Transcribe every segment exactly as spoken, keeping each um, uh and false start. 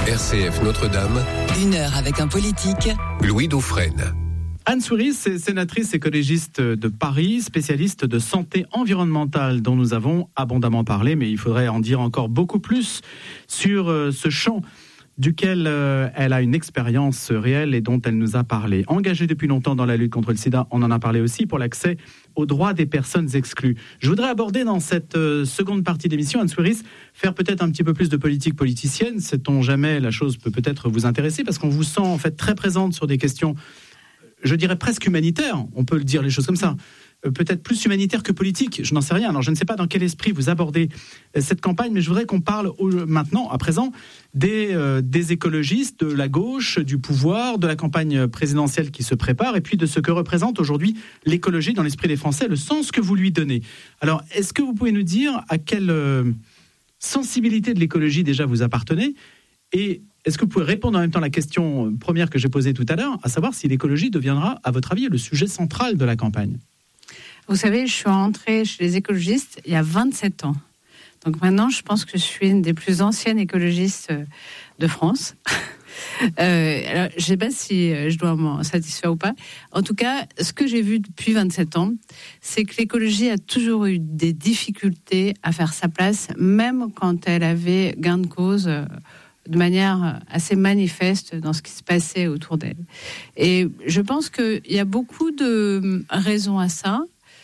R C F Notre-Dame. Une heure avec un politique. Louis Dauphren. Anne Souris est sénatrice écologiste de Paris, spécialiste de santé environnementale dont nous avons abondamment parlé, mais il faudrait en dire encore beaucoup plus sur ce champ duquel elle a une expérience réelle et dont elle nous a parlé. Engagée depuis longtemps dans la lutte contre le sida, on en a parlé aussi pour l'accès aux droits des personnes exclues. Je voudrais aborder dans cette seconde partie d'émission, Anne Souris, faire peut-être un petit peu plus de politique politicienne. Sait-on jamais, la chose peut peut-être vous intéresser parce qu'on vous sent en fait très présente sur des questions, je dirais presque humanitaires, on peut le dire les choses comme ça. Peut-être plus humanitaire que politique, je n'en sais rien. Alors je ne sais pas dans quel esprit vous abordez cette campagne, mais je voudrais qu'on parle au, maintenant, à présent, des, euh, des écologistes, de la gauche, du pouvoir, de la campagne présidentielle qui se prépare, et puis de ce que représente aujourd'hui l'écologie dans l'esprit des Français, le sens que vous lui donnez. Alors, est-ce que vous pouvez nous dire à quelle euh, sensibilité de l'écologie déjà vous appartenez ? Et est-ce que vous pouvez répondre en même temps à la question première que j'ai posée tout à l'heure, à savoir si l'écologie deviendra, à votre avis, le sujet central de la campagne ? Vous savez, je suis rentrée chez les écologistes il y a vingt-sept ans. Donc maintenant, je pense que je suis une des plus anciennes écologistes de France. euh, alors, je ne sais pas si je dois m'en satisfaire ou pas. En tout cas, ce que j'ai vu depuis vingt-sept ans, c'est que l'écologie a toujours eu des difficultés à faire sa place, même quand elle avait gain de cause de manière assez manifeste dans ce qui se passait autour d'elle. Et je pense qu'il y a beaucoup de raisons à ça.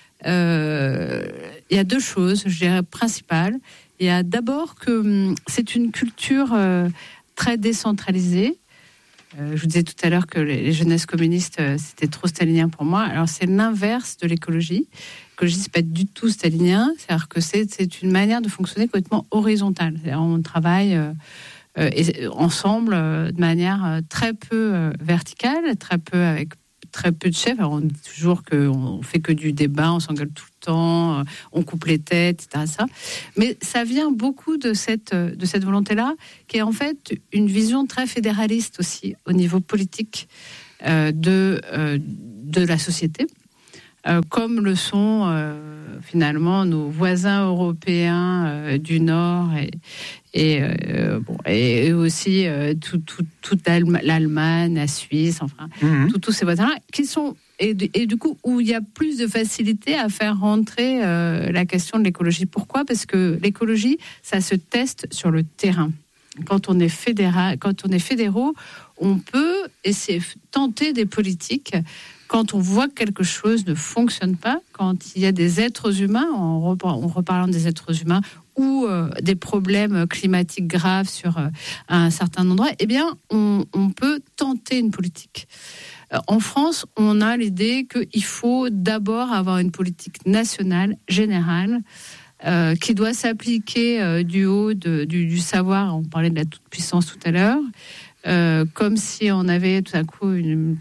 Euh, il y a deux choses, je dirais, principales. Il y a d'abord que c'est une culture euh, très décentralisée. Euh, je vous disais tout à l'heure que les, les jeunesses communistes, euh, c'était trop stalinien pour moi. Alors c'est l'inverse de l'écologie. L'écologie, c'est pas du tout stalinien. C'est-à-dire que c'est, c'est une manière de fonctionner complètement horizontale. C'est-à-dire on travaille euh, euh, et, ensemble euh, de manière euh, très peu euh, verticale, très peu avec très peu de chefs. Alors on dit toujours qu'on fait que du débat, on s'engueule tout le temps, on coupe les têtes, et cetera. Ça. Mais ça vient beaucoup de cette, de cette volonté-là, qui est en fait une vision très fédéraliste aussi au niveau politique euh, de, euh, de la société, euh, comme le sont euh, finalement nos voisins européens euh, du Nord et, et, euh, bon, et aussi euh, tout, tout, toute l'Allemagne, la Suisse, enfin, mmh. tous ces voisins-là, qui sont, et, et du coup, où il y a plus de facilité à faire rentrer euh, la question de l'écologie. Pourquoi ? Parce que l'écologie, ça se teste sur le terrain. Quand on est fédéral, quand on est fédéraux, on peut essayer, tenter des politiques. Quand on voit que quelque chose ne fonctionne pas, quand il y a des êtres humains, en reparlant des êtres humains, ou euh, des problèmes climatiques graves sur euh, un certain endroit, eh bien, on, on peut tenter une politique. Euh, en France, on a l'idée qu'il faut d'abord avoir une politique nationale, générale, euh, qui doit s'appliquer euh, du haut de, du, du savoir. On parlait de la toute-puissance tout à l'heure. Euh, comme si on avait tout à coup une,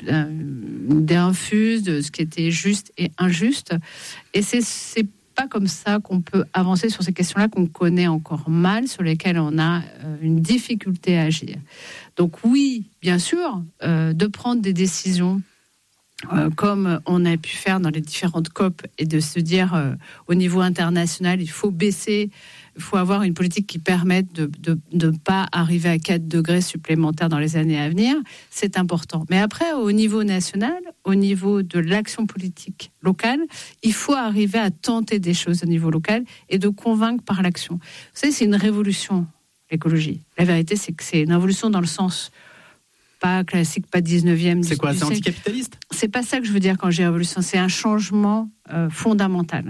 une idée infuse de ce qui était juste et injuste. Et c'est, c'est pas comme ça qu'on peut avancer sur ces questions-là qu'on connaît encore mal, sur lesquelles on a euh, une difficulté à agir. Donc oui, bien sûr, euh, de prendre des décisions euh, comme on a pu faire dans les différentes C O P et de se dire euh, au niveau international, il faut baisser. Il faut avoir une politique qui permette de ne pas arriver à quatre degrés supplémentaires dans les années à venir. C'est important. Mais après, au niveau national, au niveau de l'action politique locale, il faut arriver à tenter des choses au niveau local et de convaincre par l'action. Vous savez, c'est une révolution, l'écologie. La vérité, c'est que c'est une révolution dans le sens pas classique, pas dix-neuvième. C'est quoi, c'est anticapitaliste ? C'est pas ça que je veux dire quand j'ai révolution. C'est un changement euh, fondamental.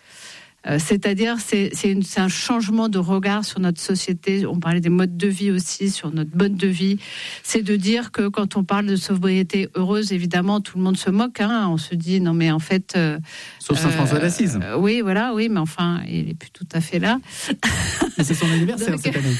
Euh, c'est-à-dire, c'est, c'est, une, c'est un changement de regard sur notre société. On parlait des modes de vie aussi, sur notre mode de vie. C'est de dire que quand on parle de sobriété heureuse, évidemment, tout le monde se moque. Hein. On se dit, non mais en fait... Euh, Sauf Saint François d'Assise. Euh, oui, voilà, oui, mais enfin, il n'est plus tout à fait là. Mais c'est son anniversaire Donc, cette année.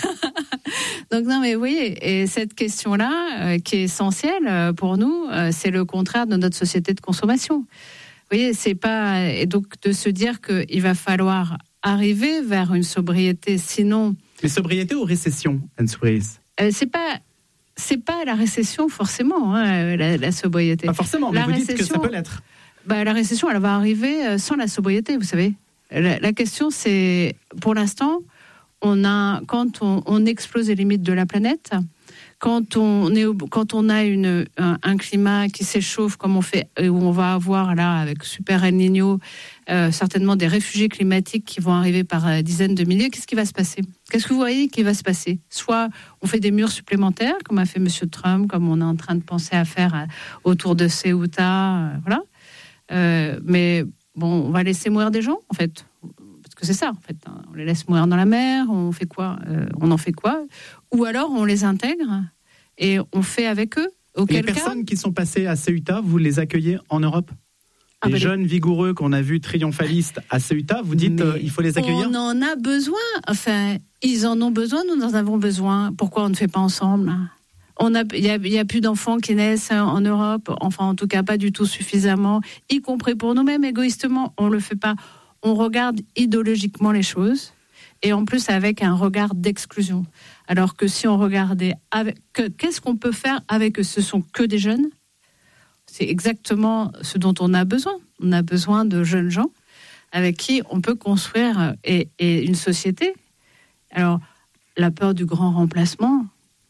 Donc non, mais oui, et cette question-là, euh, qui est essentielle pour nous, euh, c'est le contraire de notre société de consommation. Vous voyez, c'est pas... Et donc, de se dire qu'il va falloir arriver vers une sobriété, sinon... Mais sobriété ou récession, Anne Souris ? euh, C'est pas... C'est pas la récession, forcément, hein, la, la sobriété. Pas forcément, mais la vous dites que ça peut l'être. Bah, la récession, elle va arriver sans la sobriété, vous savez. La, la question, c'est... Pour l'instant, on a, quand on, on explose les limites de la planète, Quand on, est, quand on a une, un, un climat qui s'échauffe, comme on fait, où on va avoir là, avec Super El Niño, euh, certainement des réfugiés climatiques qui vont arriver par euh, dizaines de milliers, qu'est-ce qui va se passer ? Qu'est-ce que vous voyez qui va se passer ? Soit on fait des murs supplémentaires, comme a fait M. Trump, comme on est en train de penser à faire euh, autour de Ceuta, euh, voilà. Euh, mais bon, on va laisser mourir des gens, en fait. Parce que c'est ça, en fait. Hein. On les laisse mourir dans la mer, on fait quoi ? euh, On en fait quoi ? Ou alors on les intègre et on fait avec eux. Les personnes cas, qui sont passées à Ceuta, vous les accueillez en Europe ? ah Les bah jeunes les... vigoureux qu'on a vus triomphalistes à Ceuta, vous dites euh, il faut les accueillir ? On en a besoin. Enfin, ils en ont besoin, nous en avons besoin. Pourquoi on ne fait pas ensemble ? On a, il y a, il y a plus d'enfants qui naissent en Europe. Enfin, en tout cas, pas du tout suffisamment. Y compris pour nous-mêmes, égoïstement, on le fait pas. On regarde idéologiquement les choses. Et en plus avec un regard d'exclusion. Alors que si on regardait avec, que, qu'est-ce qu'on peut faire avec eux ? Ce sont que des jeunes. C'est exactement ce dont on a besoin. On a besoin de jeunes gens avec qui on peut construire et, et une société. Alors, la peur du grand remplacement,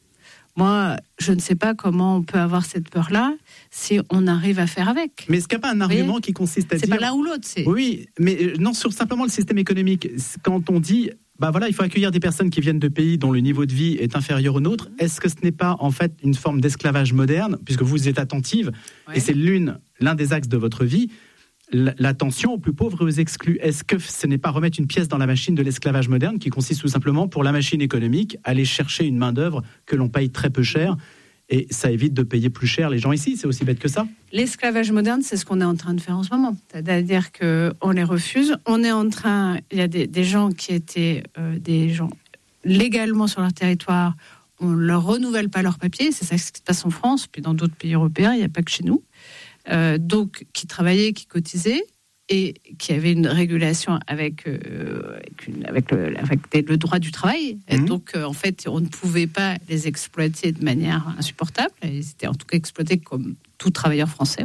moi, je ne sais pas comment on peut avoir cette peur-là si on arrive à faire avec. Mais est-ce qu'il n'y a pas un argument oui, qui consiste à c'est dire... C'est pas l'un ou l'autre. C'est... Oui, mais non, sur simplement le système économique. Quand on dit, bah voilà, il faut accueillir des personnes qui viennent de pays dont le niveau de vie est inférieur au nôtre, est-ce que ce n'est pas en fait une forme d'esclavage moderne, puisque vous êtes attentive, oui. Et c'est l'une, l'un des axes de votre vie, l'attention aux plus pauvres et aux exclus. Est-ce que ce n'est pas remettre une pièce dans la machine de l'esclavage moderne qui consiste tout simplement, pour la machine économique, à aller chercher une main-d'œuvre que l'on paye très peu cher ? Et ça évite de payer plus cher les gens ici, c'est aussi bête que ça. L'esclavage moderne, c'est ce qu'on est en train de faire en ce moment. C'est-à-dire qu'on les refuse. On est en train... Il y a des, des gens qui étaient euh, des gens légalement sur leur territoire. On ne leur renouvelle pas leurs papiers. C'est ça ce qui se passe en France, puis dans d'autres pays européens. Il n'y a pas que chez nous. Euh, donc, qui travaillaient, qui cotisaient, et qui avaient une régulation avec, euh, avec, une, avec, le, avec le droit du travail. Mmh. Et donc, euh, en fait, on ne pouvait pas les exploiter de manière insupportable. Ils étaient en tout cas exploités comme tout travailleur français.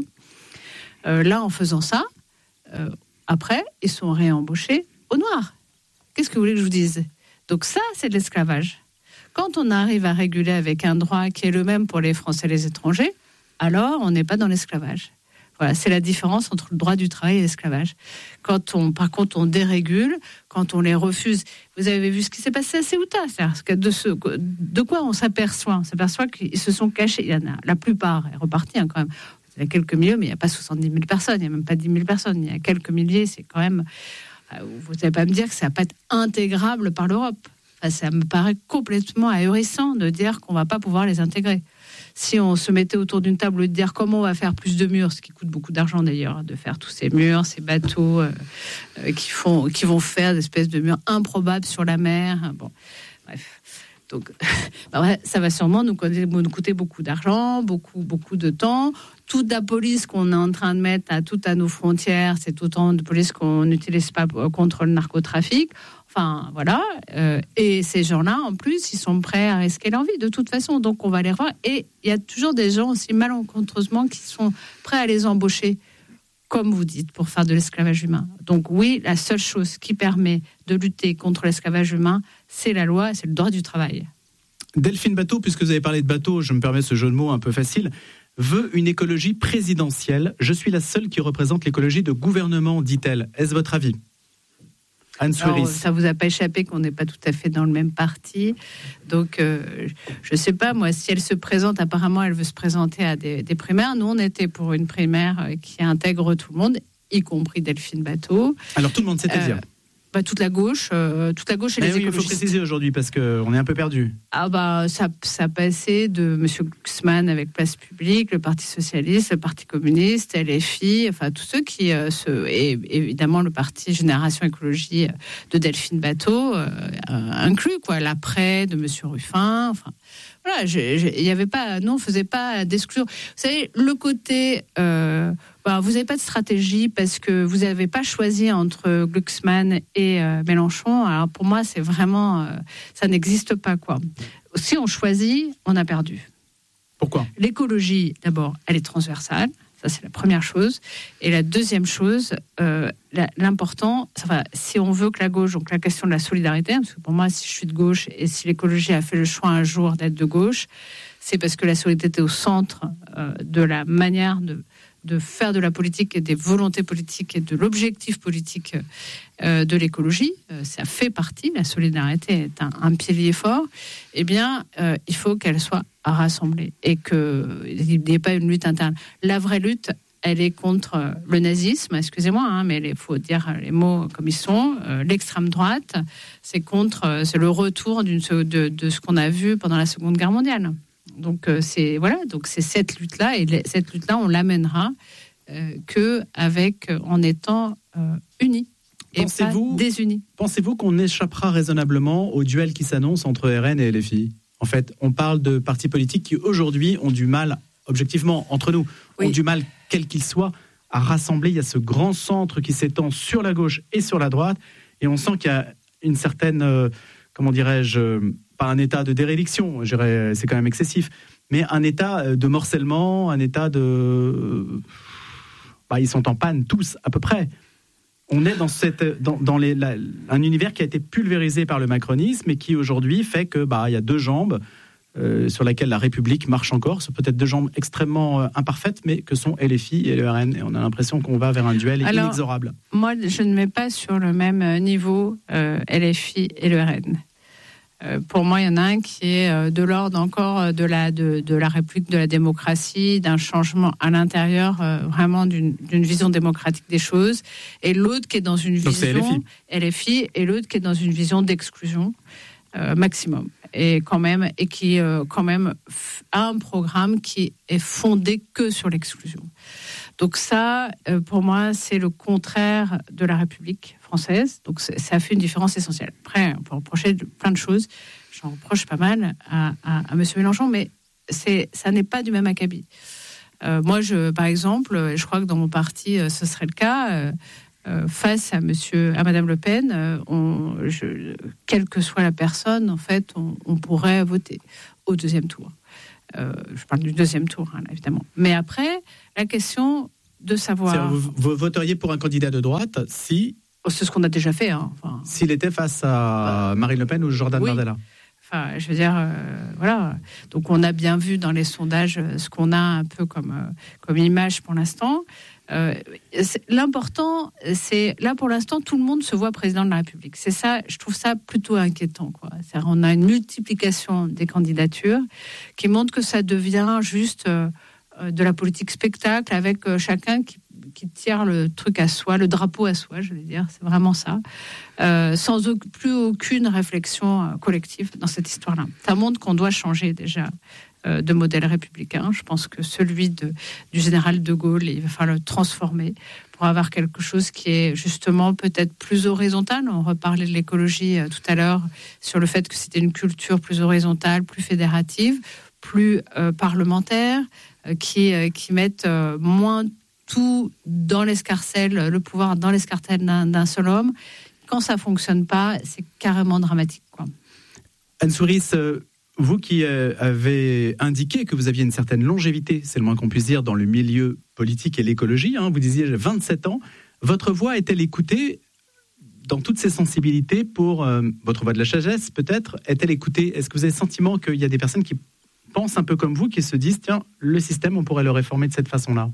Euh, là, en faisant ça, euh, après, ils sont réembauchés au noir. Qu'est-ce que vous voulez que je vous dise ? Donc ça, c'est de l'esclavage. Quand on arrive à réguler avec un droit qui est le même pour les Français et les étrangers, alors on n'est pas dans l'esclavage. Voilà, c'est la différence entre le droit du travail et l'esclavage. Quand on, par contre, on dérégule, quand on les refuse. Vous avez vu ce qui s'est passé à Ceuta, c'est-à-dire que de, ce, de quoi on s'aperçoit ? On s'aperçoit qu'ils se sont cachés. Il y en a, la plupart est repartie hein, quand même. Il y a quelques milliers, mais il n'y a pas soixante-dix mille personnes, il n'y a même pas dix mille personnes. Il y a quelques milliers, c'est quand même... Vous n'allez pas me dire que ça ne va pas être intégrable par l'Europe. Enfin, ça me paraît complètement ahurissant de dire qu'on ne va pas pouvoir les intégrer. Si on se mettait autour d'une table et de dire comment on va faire plus de murs, ce qui coûte beaucoup d'argent d'ailleurs, de faire tous ces murs, ces bateaux euh, euh, qui, font, qui vont faire des espèces de murs improbables sur la mer. Bon, bref. Donc, bah ouais, ça va sûrement nous, nous coûter beaucoup d'argent, beaucoup, beaucoup de temps. Toute la police qu'on est en train de mettre à toutes à nos frontières, c'est autant de police qu'on n'utilise pas contre le narcotrafic. Enfin, voilà. Euh, et ces gens-là, en plus, ils sont prêts à risquer leur vie, de toute façon. Donc, on va les revoir. Et il y a toujours des gens aussi malencontreusement qui sont prêts à les embaucher, comme vous dites, pour faire de l'esclavage humain. Donc, oui, la seule chose qui permet de lutter contre l'esclavage humain, c'est la loi, c'est le droit du travail. Delphine Batho, puisque vous avez parlé de bateau, je me permets ce jeu de mots un peu facile, veut une écologie présidentielle. Je suis la seule qui représente l'écologie de gouvernement, dit-elle. Est-ce votre avis ? Anne Souris. Ça vous a pas échappé qu'on n'est pas tout à fait dans le même parti. Donc, euh, je ne sais pas, moi, si elle se présente, apparemment, elle veut se présenter à des, des primaires. Nous, on était pour une primaire qui intègre tout le monde, y compris Delphine Batho. Alors, tout le monde, c'est-à-dire euh, bah, toute la gauche, euh, toute la gauche et Mais les oui, écologistes. Il faut préciser aujourd'hui parce qu'on est un peu perdu. Ah bah ça, ça passait de M. Glucksmann avec Place Publique, le Parti Socialiste, le Parti Communiste, L F I, enfin tous ceux qui euh, se, et évidemment le Parti Génération Écologie de Delphine Batho, euh, inclus quoi, l'après de M. Ruffin, enfin. Voilà, il y avait pas, nous on faisait pas d'exclure. Vous savez, le côté, euh, bah, vous n'avez pas de stratégie parce que vous n'avez pas choisi entre Glucksmann et euh, Mélenchon. Alors pour moi, c'est vraiment, euh, ça n'existe pas quoi. Si on choisit, on a perdu. Pourquoi ? L'écologie, d'abord, elle est transversale. Ça, c'est la première chose. Et la deuxième chose, euh, la, l'important, enfin, si on veut que la gauche, donc la question de la solidarité, parce que pour moi, si je suis de gauche et si l'écologie a fait le choix un jour d'être de gauche, c'est parce que la solidarité est au centre euh, de la manière de, de faire de la politique et des volontés politiques et de l'objectif politique euh, de l'écologie. Euh, ça fait partie, la solidarité est un, un pilier fort. Eh bien, euh, il faut qu'elle soit à rassembler et qu'il n'y ait pas une lutte interne. La vraie lutte, elle est contre le nazisme, excusez-moi, hein, mais il faut dire les mots comme ils sont. Euh, l'extrême droite, c'est contre, c'est le retour d'une, de, de ce qu'on a vu pendant la Seconde Guerre mondiale. Donc euh, c'est voilà, donc c'est cette lutte-là et cette lutte-là, on l'amènera euh, que avec en étant euh, unis. Et pensez-vous, pas désunis. Pensez-vous qu'on échappera raisonnablement au duel qui s'annonce entre R N et L F I ? En fait, on parle de partis politiques qui, aujourd'hui, ont du mal, objectivement, entre nous, oui. ont du mal, quel qu'il soit, à rassembler. Il y a ce grand centre qui s'étend sur la gauche et sur la droite. Et on sent qu'il y a une certaine, euh, comment dirais-je, euh, pas un état de déréliction, je dirais, c'est quand même excessif, mais un état de morcellement, un état de... Bah, ils sont en panne, tous, à peu près. On est dans, cette, dans, dans les, la, un univers qui a été pulvérisé par le macronisme et qui aujourd'hui fait que bah, y a deux jambes euh, sur lesquelles la République marche encore. C'est peut-être deux jambes extrêmement euh, imparfaites, mais que sont L F I et le R N. Et on a l'impression qu'on va vers un duel Alors, inexorable. Moi, je ne mets pas sur le même niveau euh, L F I et le R N. Euh, pour moi, il y en a un qui est euh, de l'ordre encore de la, de, de la République, de la démocratie, d'un changement à l'intérieur, euh, vraiment d'une, d'une vision démocratique des choses, et l'autre qui est dans une Donc vision L F I, et l'autre qui est dans une vision d'exclusion euh, maximum, et quand même, et qui euh, quand même a un programme qui est fondé que sur l'exclusion. Donc ça, euh, pour moi, c'est le contraire de la République française. Donc ça fait une différence essentielle. Après, on peut reprocher plein de choses. J'en reproche pas mal à, à, à M. Mélenchon, mais c'est, ça n'est pas du même acabit. Euh, moi, je, par exemple, je crois que dans mon parti, ce serait le cas. Euh, euh, face à Monsieur, à Madame Le Pen, euh, on, je, quelle que soit la personne, en fait, on, on pourrait voter au deuxième tour. Euh, je parle du deuxième tour, hein, évidemment. Mais après, la question de savoir... Vous, vous voteriez pour un candidat de droite si... C'est ce qu'on a déjà fait. Hein, enfin... S'il était face à euh, Marine Le Pen ou Jordan oui. Bardella. Enfin, je veux dire, euh, voilà. Donc, on a bien vu dans les sondages ce qu'on a un peu comme, euh, comme image pour l'instant. Euh, l'important, c'est là pour l'instant, tout le monde se voit président de la République. C'est ça, je trouve ça plutôt inquiétant, quoi. C'est-à-dire, on a une multiplication des candidatures qui montre que ça devient juste euh, de la politique spectacle avec euh, chacun qui, qui tire le truc à soi, le drapeau à soi, je vais dire. C'est vraiment ça, euh, sans au- plus aucune réflexion euh, collective dans cette histoire-là. Ça montre qu'on doit changer déjà de modèle républicain. Je pense que celui de, du général de Gaulle, il va falloir le transformer pour avoir quelque chose qui est justement peut-être plus horizontal. On reparlait de l'écologie euh, tout à l'heure sur le fait que c'était une culture plus horizontale, plus fédérative, plus euh, parlementaire, euh, qui, euh, qui mette euh, moins tout dans l'escarcelle, le pouvoir dans l'escarcelle d'un, d'un seul homme. Quand ça fonctionne pas, c'est carrément dramatique, quoi. Anne Souyris, euh... vous qui euh, avez indiqué que vous aviez une certaine longévité, c'est le moins qu'on puisse dire, dans le milieu politique et l'écologie, hein, vous disiez j'ai vingt-sept ans, votre voix est-elle écoutée dans toutes ses sensibilités pour euh, votre voix de la sagesse peut-être, est-elle écoutée? Est-ce que vous avez le sentiment qu'il y a des personnes qui pensent un peu comme vous, qui se disent tiens, le système, on pourrait le réformer de cette façon-là?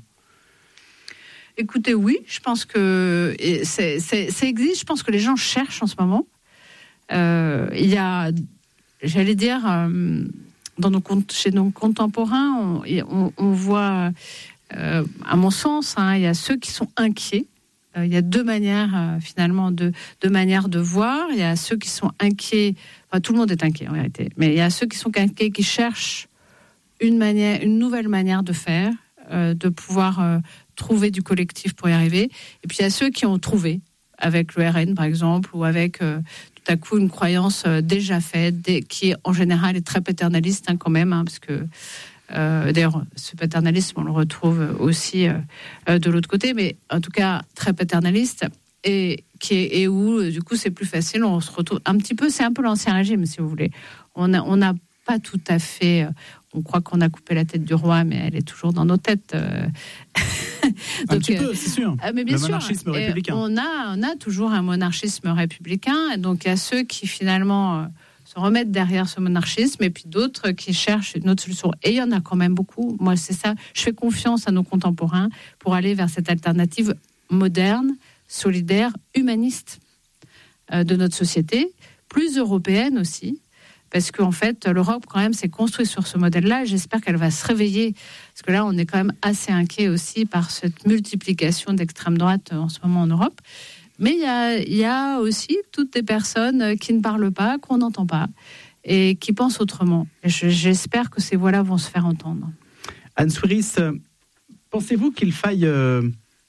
Écoutez, oui, je pense que c'est, c'est, ça existe, je pense que les gens cherchent en ce moment. Euh, il y a... J'allais dire, euh, dans nos, chez nos contemporains, on, on, on voit, euh, à mon sens, hein, il y a ceux qui sont inquiets. Euh, il y a deux manières, euh, finalement, de, deux manières de voir. Il y a ceux qui sont inquiets, enfin, tout le monde est inquiet en vérité, mais il y a ceux qui sont inquiets, qui cherchent une, manière, une nouvelle manière de faire, euh, de pouvoir euh, trouver du collectif pour y arriver. Et puis il y a ceux qui ont trouvé, avec le R N par exemple, ou avec... Euh, tout à coup une croyance déjà faite, des, qui en général est très paternaliste hein, quand même, hein, parce que euh, d'ailleurs ce paternalisme on le retrouve aussi euh, de l'autre côté, mais en tout cas très paternaliste, et, qui est, et où du coup c'est plus facile, on se retrouve un petit peu, c'est un peu l'ancien régime si vous voulez, on a, on a pas tout à fait... On croit qu'on a coupé la tête du roi, mais elle est toujours dans nos têtes. Donc, un petit peu, c'est sûr. Euh, mais bien le sûr, monarchisme républicain. On a, on a toujours un monarchisme républicain. Donc, il y a ceux qui, finalement, euh, se remettent derrière ce monarchisme, et puis d'autres qui cherchent une autre solution. Et il y en a quand même beaucoup. Moi, c'est ça. Je fais confiance à nos contemporains pour aller vers cette alternative moderne, solidaire, humaniste euh, de notre société, plus européenne aussi. Parce qu'en fait, l'Europe, quand même, s'est construite sur ce modèle-là. Et j'espère qu'elle va se réveiller. Parce que là, on est quand même assez inquiet aussi par cette multiplication d'extrême droite en ce moment en Europe. Mais il y a, il y a aussi toutes des personnes qui ne parlent pas, qu'on n'entend pas, et qui pensent autrement. Et j'espère que ces voix-là vont se faire entendre. Anne Souiris, pensez-vous qu'il faille euh,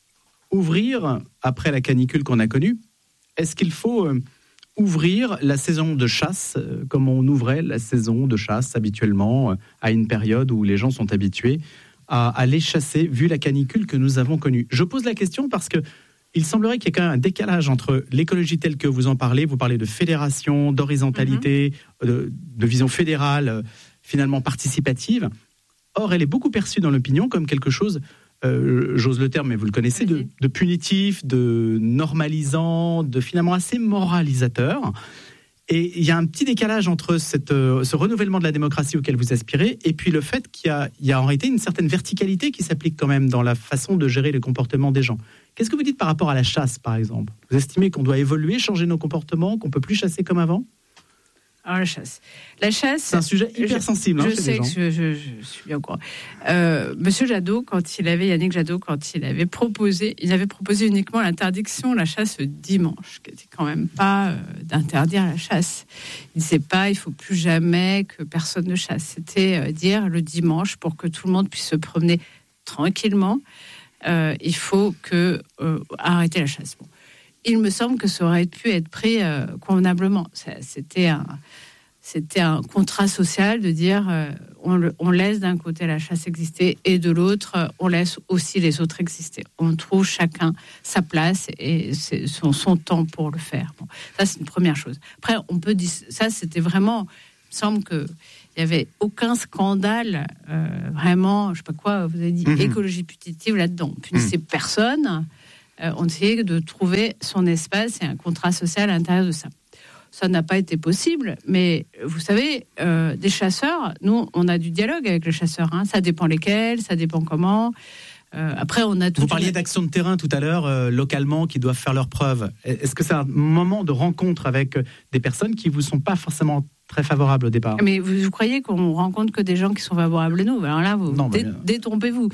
ouvrir, après la canicule qu'on a connue, est-ce qu'il faut... Euh, ouvrir la saison de chasse, euh, comme on ouvrait la saison de chasse habituellement, euh, à une période où les gens sont habitués à aller chasser, vu la canicule que nous avons connue. Je pose la question parce que il semblerait qu'il y ait quand même un décalage entre l'écologie telle que vous en parlez, vous parlez de fédération, d'horizontalité, mm-hmm. de, de vision fédérale, euh, finalement participative. Or, elle est beaucoup perçue dans l'opinion comme quelque chose... Euh, j'ose le terme, mais vous le connaissez, de, de punitif, de normalisant, de finalement assez moralisateur. Et il y a un petit décalage entre cette, euh, ce renouvellement de la démocratie auquel vous aspirez et puis le fait qu'il y a, il y a en réalité une certaine verticalité qui s'applique quand même dans la façon de gérer le comportement des gens. Qu'est-ce que vous dites par rapport à la chasse, par exemple ? Vous estimez qu'on doit évoluer, changer nos comportements, qu'on ne peut plus chasser comme avant ? Alors, la chasse. La chasse. C'est un sujet hyper je, sensible. Hein, je sais que je, je, je suis bien au courant. Euh, Monsieur Jadot, quand il avait, Yannick Jadot, quand il avait proposé, il avait proposé uniquement l'interdiction de la chasse le dimanche, qui n'était quand même pas euh, d'interdire la chasse. Il ne disait pas, il ne faut plus jamais que personne ne chasse. C'était euh, dire le dimanche, pour que tout le monde puisse se promener tranquillement, euh, il faut que euh, arrêter la chasse. Bon. Il me semble que ça aurait pu être pris euh, convenablement. Ça, c'était, un, c'était un contrat social de dire euh, on, le, on laisse d'un côté la chasse exister et de l'autre, euh, on laisse aussi les autres exister. On trouve chacun sa place et c'est son, son temps pour le faire. Bon, ça, c'est une première chose. Après, on peut dire... Ça, c'était vraiment... Il me semble qu'il n'y avait aucun scandale, euh, vraiment, je ne sais pas quoi, vous avez dit, mmh. écologie punitive là-dedans. On punissait mmh. personne... Euh, on essayait de trouver son espace et un contrat social à l'intérieur de ça. Ça n'a pas été possible, mais vous savez, euh, des chasseurs, nous, on a du dialogue avec les chasseurs. Hein. Ça dépend lesquels, ça dépend comment. Euh, après, on a tout. Vous parliez une... d'actions de terrain tout à l'heure, euh, localement, qui doivent faire leurs preuves. Est-ce que c'est un moment de rencontre avec des personnes qui ne vous sont pas forcément très favorables au départ ? Mais vous, vous croyez qu'on rencontre que des gens qui sont favorables à nous ? Alors là, vous non, dé- bah, détrompez-vous.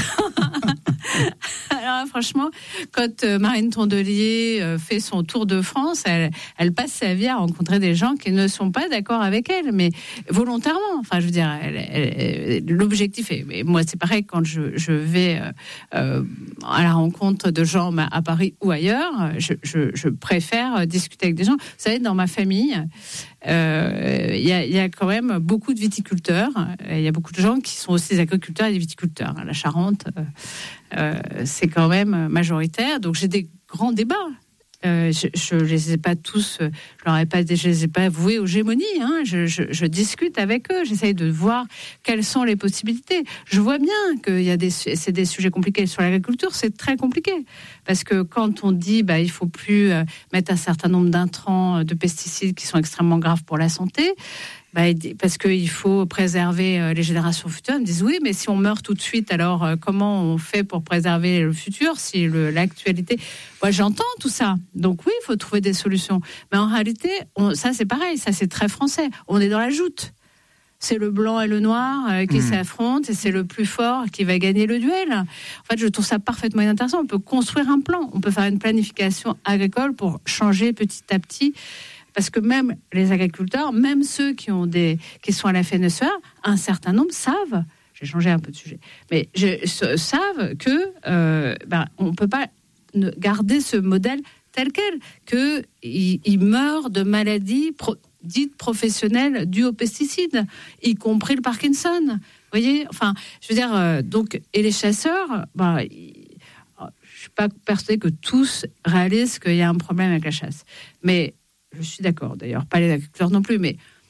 Alors franchement, quand euh, Marine Tondelier euh, fait son tour de France, elle, elle passe sa vie à rencontrer des gens qui ne sont pas d'accord avec elle, mais volontairement. Enfin, je veux dire, elle, elle, elle, l'objectif est... Mais moi, c'est pareil quand je, je vais euh, euh, à la rencontre de gens à Paris ou ailleurs, je, je, je préfère discuter avec des gens. Vous savez, dans ma famille, il euh, y, y a quand même beaucoup de viticulteurs. Il y a beaucoup de gens qui sont aussi des agriculteurs et des viticulteurs. La Charente... Euh, Euh, c'est quand même majoritaire, donc j'ai des grands débats. Euh, je ne les ai pas tous, je leur ai pas, je les ai pas voués aux gémonies. Hein. Je, je, je discute avec eux, j'essaye de voir quelles sont les possibilités. Je vois bien que y a des, c'est des sujets compliqués sur l'agriculture, c'est très compliqué parce que quand on dit bah il faut plus mettre un certain nombre d'intrants, de pesticides qui sont extrêmement graves pour la santé. Bah, parce qu'il faut préserver les générations futures. Ils me disent oui, mais si on meurt tout de suite, alors euh, comment on fait pour préserver le futur si le, l'actualité... Moi, j'entends tout ça. Donc oui, il faut trouver des solutions. Mais en réalité, on, ça c'est pareil, ça c'est très français. On est dans la joute. C'est le blanc et le noir euh, qui mmh. s'affrontent et c'est le plus fort qui va gagner le duel. En fait, je trouve ça parfaitement intéressant. On peut construire un plan, on peut faire une planification agricole pour changer petit à petit. Parce que même les agriculteurs, même ceux qui, ont des, qui sont à la F N S E A, un certain nombre savent, j'ai changé un peu de sujet, mais je, savent que euh, ben, on ne peut pas garder ce modèle tel quel, qu'ils ils meurent de maladies pro, dites professionnelles dues aux pesticides, y compris le Parkinson. Vous voyez, enfin, je veux dire, euh, donc, et les chasseurs, ben, ils, je ne suis pas persuadée que tous réalisent qu'il y a un problème avec la chasse. Mais je suis d'accord, d'ailleurs, pas les agriculteurs non plus, mais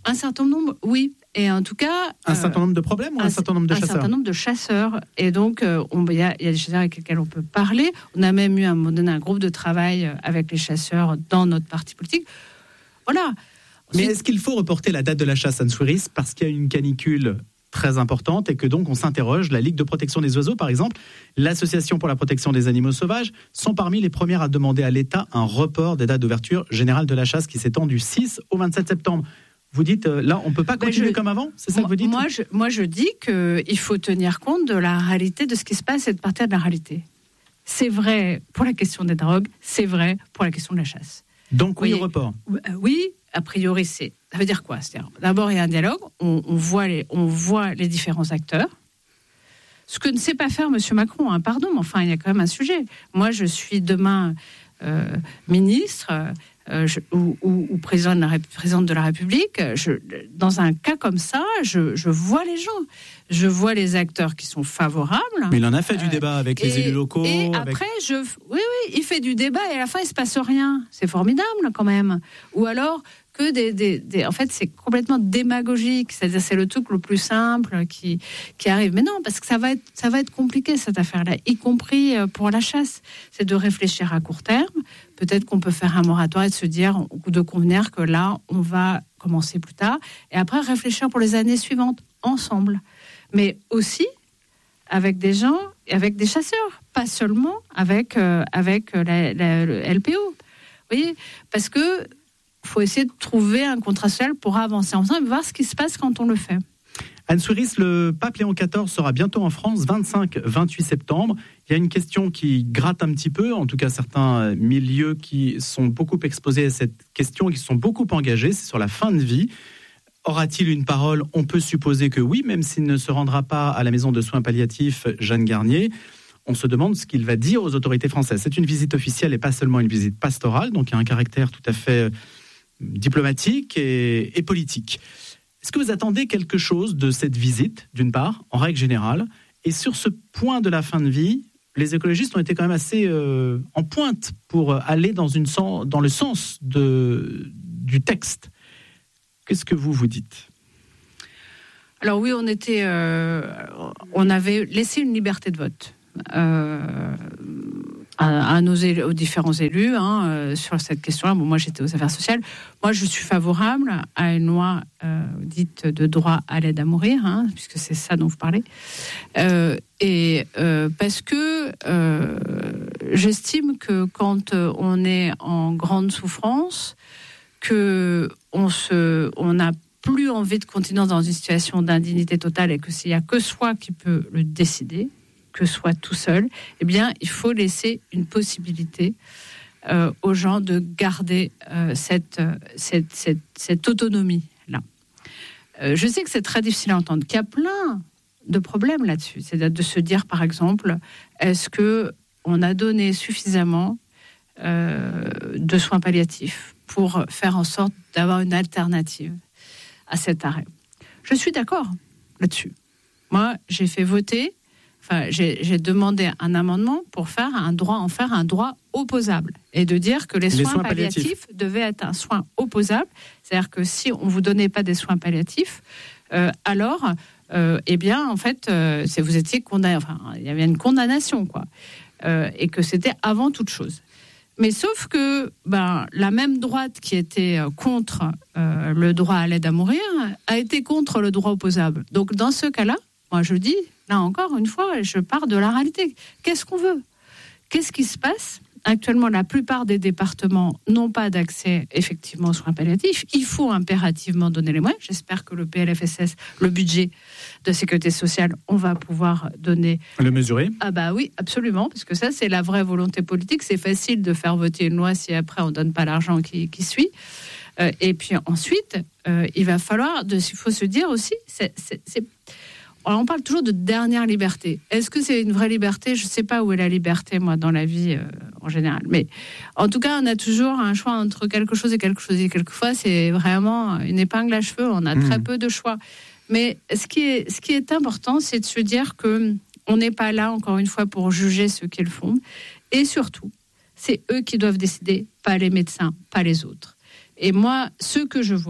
Un certain nombre, oui. Et en tout cas... Un euh, certain nombre de problèmes ou un, un certain nombre de un chasseurs ? Un certain nombre de chasseurs. Et donc, il euh, y, y a des chasseurs avec lesquels on peut parler. On a même eu à un moment donné un groupe de travail avec les chasseurs dans notre parti politique. Voilà. Mais est-ce qu'il faut reporter la date de la chasse, Anne Souiris, parce qu'il y a une canicule très importante et que donc on s'interroge. La Ligue de protection des oiseaux, par exemple, l'Association pour la protection des animaux sauvages, sont parmi les premières à demander à l'État un report des dates d'ouverture générale de la chasse qui s'étend du six au vingt-sept septembre. Vous dites, euh, là, on ne peut pas continuer ben je, comme avant ? C'est ça moi, que vous dites ? moi je, moi, je dis qu'il faut tenir compte de la réalité, de ce qui se passe et de partir de la réalité. C'est vrai pour la question des drogues, c'est vrai pour la question de la chasse. Donc, oui, au report ? Oui, a priori, c'est... Ça veut dire quoi ? C'est-à-dire, d'abord, il y a un dialogue, on, on, voit les, on voit les différents acteurs. Ce que ne sait pas faire M. Macron, hein, pardon, mais enfin, il y a quand même un sujet. Moi, je suis demain euh, ministre... Euh, je, ou, ou, ou président de la, présidente de la République, je, dans un cas comme ça, je, je vois les gens, je vois les acteurs qui sont favorables. Mais il en a fait du débat avec et, les élus locaux. Et avec... après, je, oui, oui, il fait du débat et à la fin, il se passe rien. C'est formidable quand même. Ou alors que des, des, des en fait, c'est complètement démagogique. C'est-à-dire, c'est le truc le plus simple qui qui arrive. Mais non, parce que ça va être, ça va être compliqué cette affaire-là, y compris pour la chasse. C'est de réfléchir à court terme. Peut-être qu'on peut faire un moratoire et de se dire, de convenir que là, on va commencer plus tard. Et après, réfléchir pour les années suivantes, ensemble. Mais aussi avec des gens, avec des chasseurs. Pas seulement avec, euh, avec la, la, le L P O. Vous voyez ? Parce que il faut essayer de trouver un contrat social pour avancer ensemble et voir ce qui se passe quand on le fait. Anne Souiris, le pape Léon quatorze sera bientôt en France, vingt-cinq vingt-huit septembre. Il y a une question qui gratte un petit peu, en tout cas certains milieux qui sont beaucoup exposés à cette question, qui sont beaucoup engagés, c'est sur la fin de vie. Aura-t-il une parole ? On peut supposer que oui, même s'il ne se rendra pas à la maison de soins palliatifs Jeanne Garnier. On se demande ce qu'il va dire aux autorités françaises. C'est une visite officielle et pas seulement une visite pastorale, donc il y a un caractère tout à fait diplomatique et, et politique. Est-ce que vous attendez quelque chose de cette visite, d'une part, en règle générale ? Et sur ce point de la fin de vie, les écologistes ont été quand même assez euh, en pointe pour aller dans, une sens, dans le sens de, du texte. Qu'est-ce que vous vous dites ? Alors oui, on, était, euh, on avait laissé une liberté de vote. Euh, À, à nos élus, aux différents élus hein, euh, sur cette question-là. Bon, moi, j'étais aux affaires sociales. Moi, je suis favorable à une loi euh, dite de droit à l'aide à mourir, hein, puisque c'est ça dont vous parlez. Euh, et euh, parce que euh, j'estime que quand on est en grande souffrance, que on se, on n'a plus envie de continuer dans une situation d'indignité totale et que s'il y a que soi qui peut le décider, que soit tout seul, eh bien, il faut laisser une possibilité euh, aux gens de garder euh, cette, cette, cette, cette autonomie-là. Euh, je sais que c'est très difficile à entendre, qu'il y a plein de problèmes là-dessus. C'est-à-dire de se dire, par exemple, est-ce qu'on a donné suffisamment euh, de soins palliatifs pour faire en sorte d'avoir une alternative à cet arrêt ? Je suis d'accord là-dessus. Moi, j'ai fait voter Enfin, j'ai, j'ai demandé un amendement pour faire un droit, en faire un droit opposable et de dire que les, les soins, soins palliatifs, palliatifs devaient être un soin opposable. C'est-à-dire que si on vous donnait pas des soins palliatifs, euh, alors, euh, eh bien, en fait, euh, c'est, vous étiez condamné. Enfin, il y avait une condamnation, quoi, euh, et que c'était avant toute chose. Mais sauf que ben, la même droite qui était contre euh, le droit à l'aide à mourir a été contre le droit opposable. Donc, dans ce cas-là, moi, je dis. Là encore, une fois, je pars de la réalité. Qu'est-ce qu'on veut ? Qu'est-ce qui se passe ? Actuellement, la plupart des départements n'ont pas d'accès effectivement aux soins palliatifs. Il faut impérativement donner les moyens. J'espère que le P L F S S, le budget de sécurité sociale, on va pouvoir donner... Le mesurer ? Ah bah oui, absolument, parce que ça, c'est la vraie volonté politique. C'est facile de faire voter une loi si après on ne donne pas l'argent qui, qui suit. Euh, et puis ensuite, euh, il va falloir... Il faut se dire aussi... c'est, c'est, c'est Alors, on parle toujours de dernière liberté. Est-ce que c'est une vraie liberté ? Je ne sais pas où est la liberté, moi, dans la vie, euh, en général. Mais en tout cas, on a toujours un choix entre quelque chose et quelque chose. Et quelquefois, c'est vraiment une épingle à cheveux. On a mmh. très peu de choix. Mais ce qui est, ce qui est important, c'est de se dire qu'on n'est pas là, encore une fois, pour juger ceux qui le font. Et surtout, c'est eux qui doivent décider, pas les médecins, pas les autres. Et moi, ce que je vois...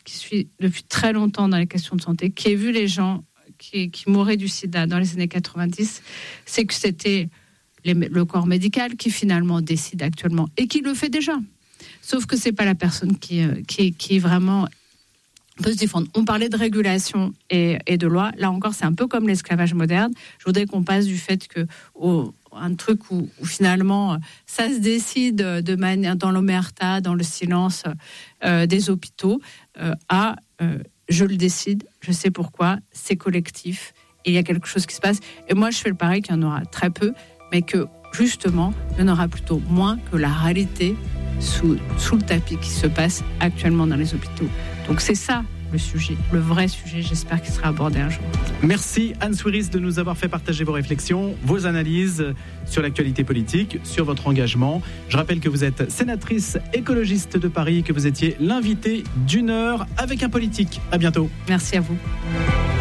qui suis depuis très longtemps dans les questions de santé, qui ai vu les gens qui, qui mouraient du sida dans les années quatre-vingt-dix, c'est que c'était les, le corps médical qui finalement décide actuellement et qui le fait déjà. Sauf que c'est pas la personne qui, qui, qui vraiment peut se défendre. On parlait de régulation et, et de loi. Là encore, c'est un peu comme l'esclavage moderne. Je voudrais qu'on passe du fait que au, un truc où, où finalement ça se décide de manière dans l'omerta, dans le silence euh, des hôpitaux, euh, à euh, je le décide, je sais pourquoi, c'est collectif et il y a quelque chose qui se passe. Et moi, je fais le pari qu'il y en aura très peu, mais que justement, il y en aura plutôt moins que la réalité sous, sous le tapis qui se passe actuellement dans les hôpitaux. Donc c'est ça le sujet, le vrai sujet, j'espère qu'il sera abordé un jour. Merci Anne Souiris de nous avoir fait partager vos réflexions, vos analyses sur l'actualité politique, sur votre engagement. Je rappelle que vous êtes sénatrice écologiste de Paris, que vous étiez l'invitée d'une heure avec un politique. À bientôt. Merci à vous.